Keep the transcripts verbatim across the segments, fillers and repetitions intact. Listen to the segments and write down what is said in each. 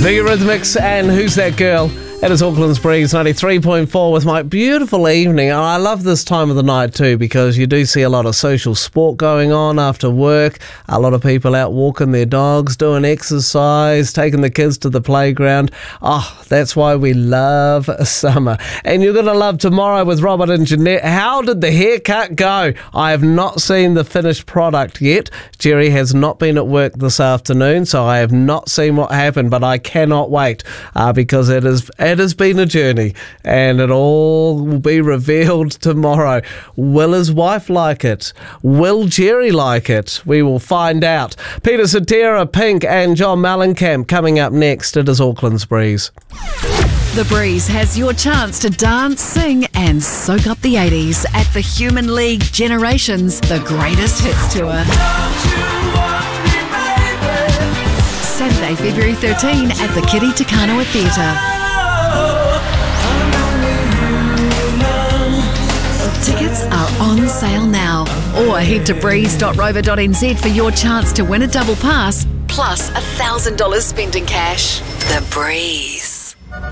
The Eurythmics and Who's That Girl? It is Auckland's Breeze ninety-three point four with my beautiful evening. And I love this time of the night too, because you do see a lot of social sport going on after work. A lot of people out walking their dogs, doing exercise, taking the kids to the playground. Oh, that's why we love summer. And you're going to love tomorrow with Robert and Jeanette. How did the haircut go? I have not seen the finished product yet. Jerry has not been at work this afternoon, so I have not seen what happened, but I cannot wait uh, because it is... It has been a journey, and it all will be revealed tomorrow. Will his wife like it? Will Jerry like it? We will find out. Peter Cetera, Pink, and John Mellencamp coming up next. It is Auckland's Breeze. The Breeze has your chance to dance, sing, and soak up the eighties at the Human League Generations, the Greatest Hits Tour. Saturday, February thirteenth at the Kitty Takanawa Theatre. Tickets are on sale now, or head to breeze dot rover dot n z for your chance to win a double pass plus a one thousand dollars spent in cash. The Breeze.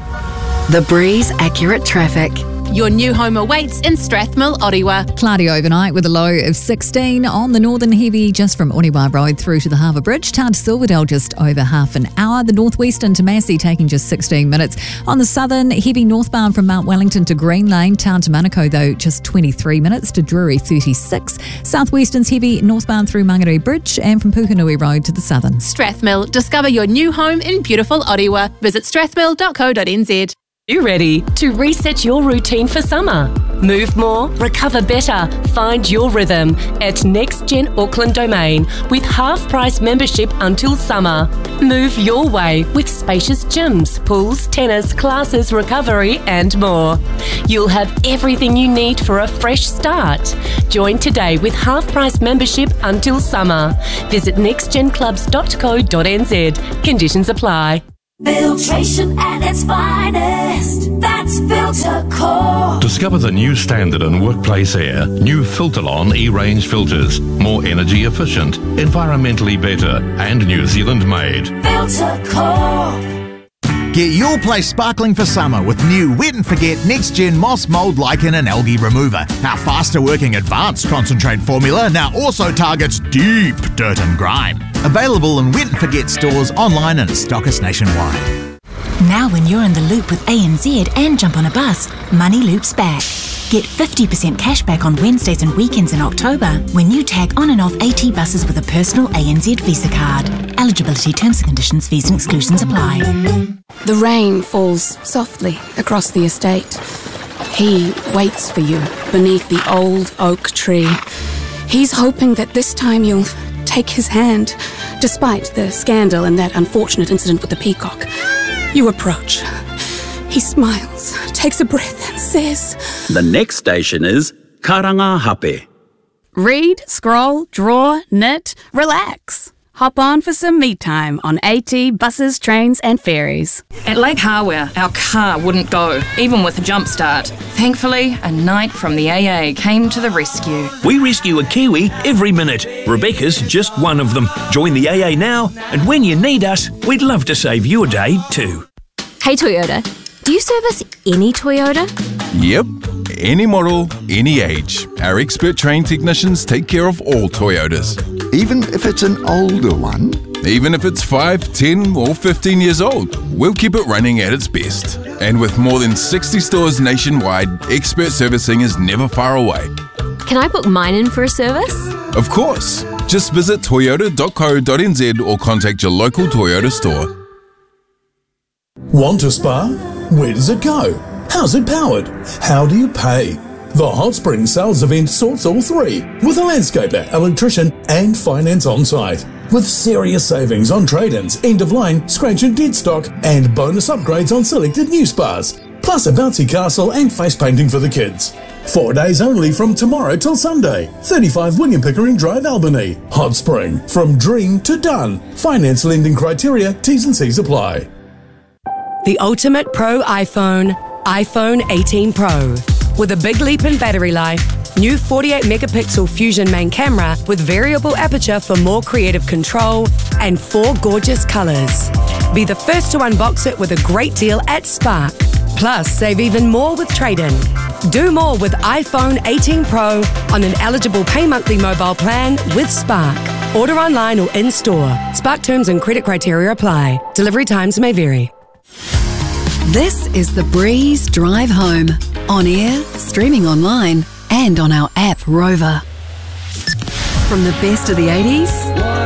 The Breeze Accurate Traffic. Your new home awaits in Strathmill, Orewa. Cloudy overnight with a low of sixteen on the northern heavy just from Orewa Road through to the Harbour Bridge. Town to Silverdale just over half an hour. The northwestern to Massey taking just sixteen minutes. On the southern, heavy northbound from Mount Wellington to Green Lane. Town to Manukau though just twenty-three minutes. To Drury thirty-six. Southwestern's heavy northbound through Mangere Bridge and from Pukenui Road to the southern. Strathmill. Discover your new home in beautiful Orewa. Visit strathmill dot co dot n z. You ready to reset your routine for summer? Move more, recover better, find your rhythm at NextGen Auckland Domain with half-price membership until summer. Move your way with spacious gyms, pools, tennis, classes, recovery and more. You'll have everything you need for a fresh start. Join today with half-price membership until summer. Visit next gen clubs dot co dot n z. Conditions apply. Filtration at its finest. That's FilterCore. Discover the new standard in workplace air. New Filterlon E-range filters. More energy efficient, environmentally better, and New Zealand made. FilterCore. Get your place sparkling for summer with new Wet and Forget Next Gen Moss, Mould, Lichen and Algae Remover. Our faster working advanced concentrate formula now also targets deep dirt and grime. Available in Wet and Forget stores, online and stockist nationwide. Now when you're in the loop with A N Z and jump on a bus, money loops back. Get fifty percent cash back on Wednesdays and weekends in October when you tag on and off AT buses with a personal A N Z Visa card. Eligibility, terms and conditions, fees and exclusions apply. The rain falls softly across the estate. He waits for you beneath the old oak tree. He's hoping that this time you'll take his hand, despite the scandal and that unfortunate incident with the peacock. You approach. He smiles, takes a breath and says, The next station is Karangahape. read, scroll, draw, knit, relax. Hop on for some me time on AT, buses, trains and ferries. At Lake Hawea, our car wouldn't go, even with a jump start. Thankfully, a knight from the A A came to the rescue. We rescue a Kiwi every minute. Rebecca's just one of them. Join the A A now, and when you need us, we'd love to save your day too. Hey Toyota, do you service any Toyota? Yep, any model, any age. Our expert trained technicians take care of all Toyotas. Even if it's an older one? Even if it's five, ten or fifteen years old, we'll keep it running at its best. And with more than sixty stores nationwide, expert servicing is never far away. Can I book mine in for a service? Of course. Just visit toyota dot co dot n z or contact your local Toyota store. Want a spa? Where does it go? How's it powered? How do you pay? The Hot Spring Sales event sorts all three, with a landscaper, electrician and finance on site. With serious savings on trade-ins, end-of-line, scratch and dead stock and bonus upgrades on selected new spas. Plus a bouncy castle and face painting for the kids. Four days only from tomorrow till Sunday. thirty-five William Pickering Drive, Albany. Hot Spring, from dream to done. Finance lending criteria, T's and C's apply. The ultimate pro iPhone, iPhone eighteen Pro. With a big leap in battery life, New forty-eight megapixel Fusion main camera with variable aperture for more creative control and four gorgeous colours. Be the first to unbox it with a great deal at Spark. Plus, save even more with trade-in. Do more with iPhone eighteen Pro on an eligible pay monthly mobile plan with Spark. Order online or in-store. Spark terms and credit criteria apply. Delivery times may vary. This is The Breeze Drive Home. On air, streaming online, and on our app Rover. From the best of the eighties